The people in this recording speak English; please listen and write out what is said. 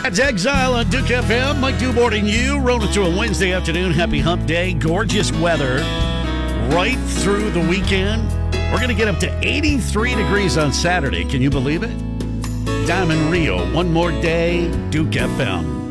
That's Exile on Duke FM. Mike boarding you. Rolling through a Wednesday afternoon. Happy hump day. Gorgeous weather right through the weekend. We're going to get up to 83 degrees on Saturday. Can you believe it? Diamond Rio. One more day. Duke FM.